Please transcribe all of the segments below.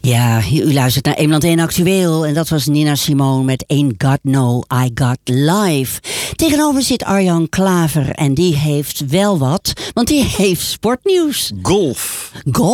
Ja, u luistert naar Eemland 1 Actueel en dat was Nina Simone met Ain't Got No, I Got Life. Tegenover zit Arjan Klaver en die heeft wel wat, want die heeft sportnieuws. Golf.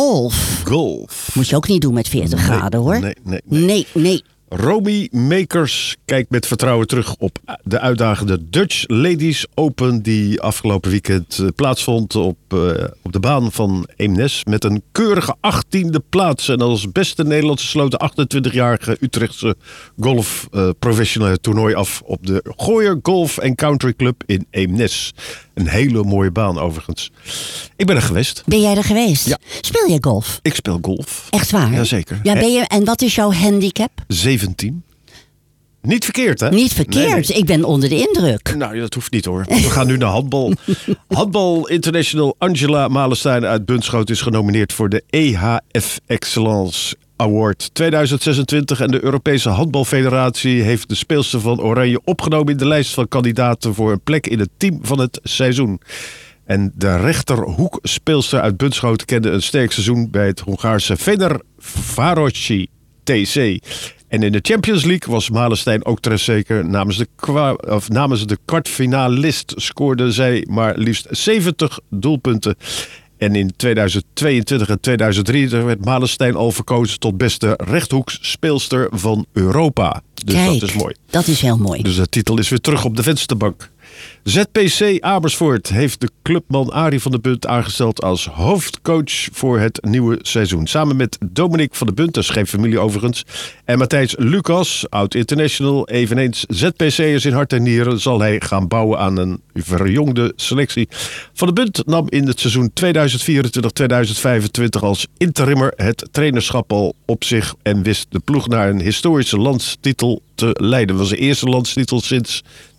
Moet je ook niet doen met 40 graden hoor. Nee. Romy Makers kijkt met vertrouwen terug op de uitdagende Dutch Ladies Open die afgelopen weekend plaatsvond op de baan van Eemnes met een keurige 18e plaats. En als beste Nederlandse sloot de 28-jarige Utrechtse golf professionele toernooi af op de Gooier Golf & Country Club in Eemnes. Een hele mooie baan overigens. Ik ben er geweest. Ben jij er geweest? Ja. Speel je golf? Ik speel golf. Echt waar? Jazeker. Ja, en wat is jouw handicap? 17. Niet verkeerd, hè? Niet verkeerd. Nee. Ik ben onder de indruk. Nou, dat hoeft niet hoor. We gaan nu naar handbal. Handbal International Angela Malenstein uit Bunschoten is genomineerd voor de EHF Excellence Award 2026. En de Europese Handbalfederatie heeft de speelster van Oranje opgenomen in de lijst van kandidaten voor een plek in het team van het seizoen. En de rechterhoekspeelster uit Bunschoten kende een sterk seizoen bij het Hongaarse Fenerbahce TC. En in de Champions League was Malenstein ook trefzeker. Namens de kwartfinalist scoorde zij maar liefst 70 doelpunten. En in 2022 en 2023 werd Malenstein al verkozen tot beste rechthoeksspeelster van Europa. Dus kijk, dat is mooi. Dat is heel mooi. Dus de titel is weer terug op de vensterbank. ZPC Amersfoort heeft de clubman Arie van der Bunt aangesteld als hoofdcoach voor het nieuwe seizoen. Samen met Dominique van der Bunt, dat is geen familie overigens, en Matthijs Lucas, oud-international, eveneens ZPC'ers in hart en nieren, zal hij gaan bouwen aan een verjongde selectie. Van der Bunt nam in het seizoen 2024-2025 als interimmer het trainerschap al op zich en wist de ploeg naar een historische landstitel te leiden. Dat was de eerste landstitel sinds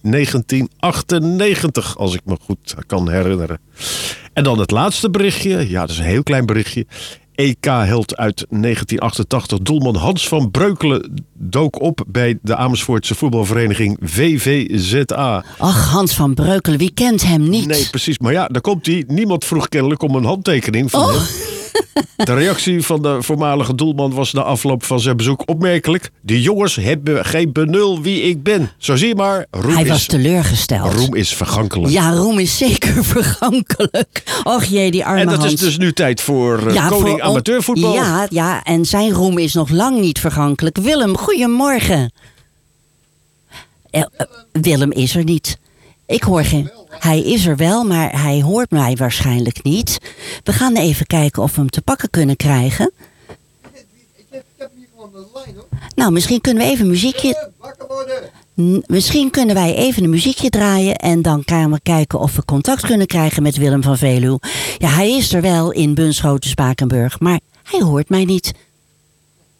1998, als ik me goed kan herinneren. En dan het laatste berichtje. Ja, dat is een heel klein berichtje. EK-held uit 1988, doelman Hans van Breukelen dook op bij de Amersfoortse voetbalvereniging VVZA. Ach, Hans van Breukelen, wie kent hem niet? Nee, precies. Maar ja, daar komt hij. Niemand vroeg kennelijk om een handtekening van hem. De reactie van de voormalige doelman was na afloop van zijn bezoek opmerkelijk. Die jongens hebben geen benul wie ik ben. Zo zie je maar. Hij was teleurgesteld. Roem is vergankelijk. Ja, roem is zeker vergankelijk. Och jee, die arme Hans. En dat is dus nu tijd voor koning amateurvoetbal. Ja, en zijn roem is nog lang niet vergankelijk. Willem, goedemorgen. Willem is er niet. Ik hoor geen... Hij is er wel, maar hij hoort mij waarschijnlijk niet. We gaan even kijken of we hem te pakken kunnen krijgen. Ik heb hier gewoon de lijn, hoor. Nou, misschien kunnen we even muziekje... Wakker worden! Misschien kunnen wij even een muziekje draaien en dan gaan we kijken of we contact kunnen krijgen met Willem van Veluwe. Ja, hij is er wel in Bunschoten, Spakenburg, maar hij hoort mij niet.